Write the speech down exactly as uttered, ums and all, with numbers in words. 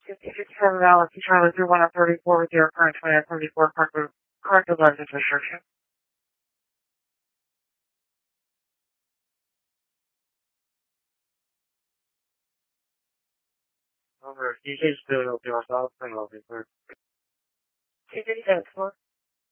fifty-seven Alice Charlie through one thirty-four with your current twenty thirty-four corrected corrected license restriction. Over. D J's doing okay myself and I'll be third. T J, that's one.